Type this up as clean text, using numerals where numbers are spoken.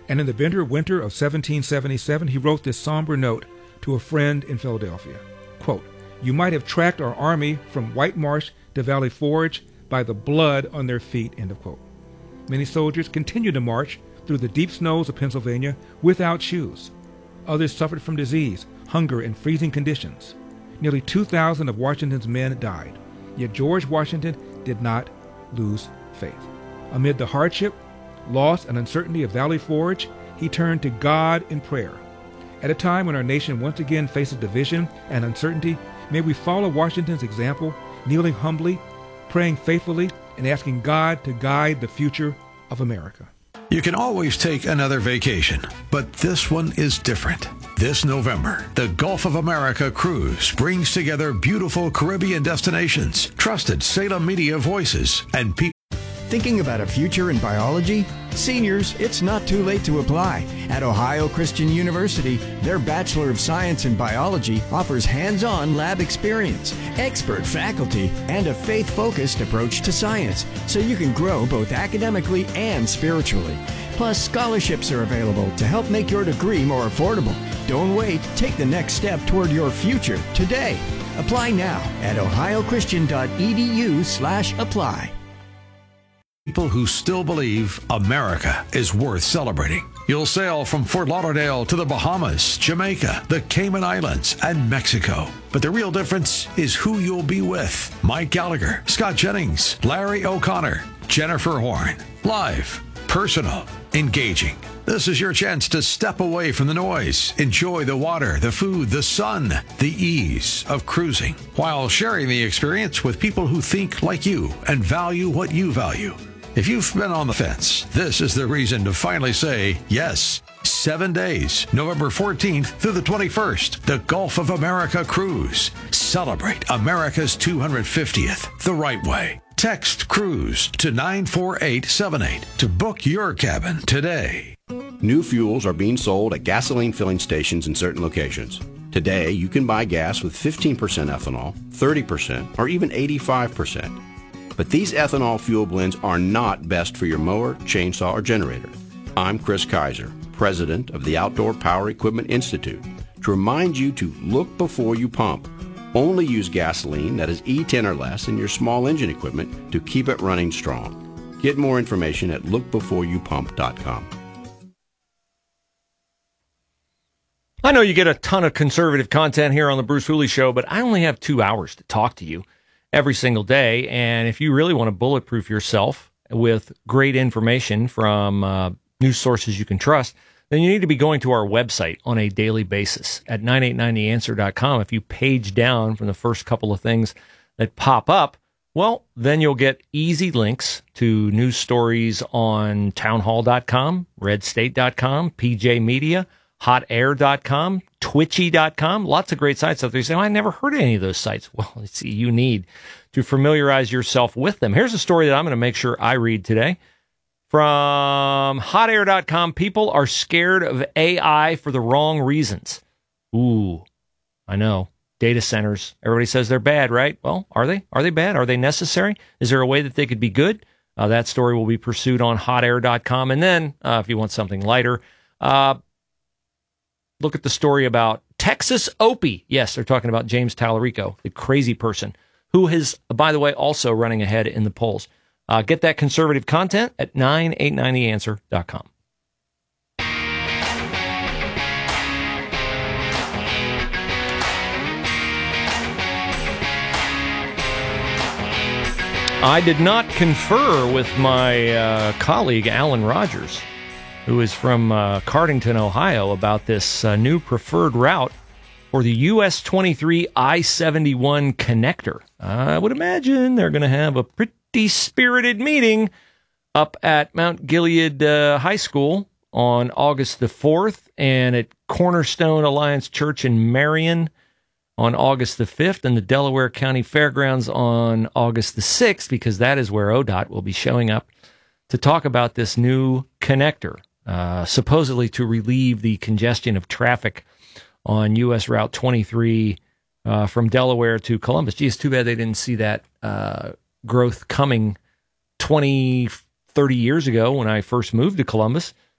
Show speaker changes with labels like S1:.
S1: And in the bitter winter of 1777, he wrote this somber note to a friend in Philadelphia. Quote, "You might have tracked our army from White Marsh to Valley Forge by the blood on their feet," end of quote. Many soldiers continued to march through the deep snows of Pennsylvania without shoes. Others suffered from disease, hunger, and freezing conditions. Nearly 2,000 of Washington's men died. Yet George Washington did not lose faith. Amid the hardship, loss, and uncertainty of Valley Forge, he turned to God in prayer. At a time when our nation once again faces division and uncertainty, may we follow Washington's example, kneeling humbly, praying faithfully, and asking God to guide the future of America.
S2: You can always take another vacation, but this one is different. This November, the Gulf of America Cruise brings together beautiful Caribbean destinations, trusted Salem media voices, and people.
S3: Thinking about a future in biology? Seniors, it's not too late to apply. At Ohio Christian University, their Bachelor of Science in Biology offers hands-on lab experience, expert faculty, and a faith-focused approach to science, so you can grow both academically and spiritually. Plus, scholarships are available to help make your degree more affordable. Don't wait. Take the next step toward your future today. Apply now at ohiochristian.edu/apply.
S2: People who still believe America is worth celebrating. You'll sail from Fort Lauderdale to the Bahamas, Jamaica, the Cayman Islands, and Mexico. But the real difference is who you'll be with. Mike Gallagher, Scott Jennings, Larry O'Connor, Jennifer Horn. Live, personal, engaging. This is your chance to step away from the noise, enjoy the water, the food, the sun, the ease of cruising, while sharing the experience with people who think like you and value what you value. If you've been on the fence, this is the reason to finally say yes. 7 days, November 14th through the 21st, the Gulf of America Cruise. Celebrate America's 250th the right way. Text CRUISE to 94878 to book your cabin today.
S4: New fuels are being sold at gasoline filling stations in certain locations. Today, you can buy gas with 15% ethanol, 30%, or even 85%. But these ethanol fuel blends are not best for your mower, chainsaw, or generator. I'm Chris Kaiser, president of the Outdoor Power Equipment Institute, to remind you to look before you pump. Only use gasoline that is E10 or less in your small engine equipment to keep it running strong. Get more information at lookbeforeyoupump.com.
S5: I know you get a ton of conservative content here on the Bruce Hooley Show, but I only have 2 hours to talk to you every single day. And if you really want to bulletproof yourself with great information from news sources you can trust, then you need to be going to our website on a daily basis at 989theanswer.com. If you page down from the first couple of things that pop up, well, then you'll get easy links to news stories on townhall.com, redstate.com, PJ Media, hotair.com, twitchy.com, lots of great sites out there. You say, I never heard of any of those sites. Well, let's see, you need to familiarize yourself with them. Here's a story that I'm going to make sure I read today. From hotair.com, people are scared of AI for the wrong reasons. Ooh, I know. Data centers, everybody says they're bad, right? Well, are they? Are they bad? Are they necessary? Is there a way that they could be good? That story will be pursued on hotair.com. And then, if you want something lighter, look at the story about Texas Opie. Yes, they're talking about James Tallarico, the crazy person, who is, by the way, also running ahead in the polls. Get that conservative content at 989theanswer.com. I did not confer with my colleague, Alan Rogers, who is from Cardington, Ohio, about this new preferred route for the US 23 I-71 connector. I would imagine they're going to have a pretty spirited meeting up at Mount Gilead High School on August the 4th and at Cornerstone Alliance Church in Marion on August the 5th and the Delaware County Fairgrounds on August the 6th, because that is where ODOT will be showing up to talk about this new connector, supposedly to relieve the congestion of traffic on U.S. Route 23 from Delaware to Columbus. Gee, it's too bad they didn't see that growth coming 20, 30 years ago when I first moved to Columbus.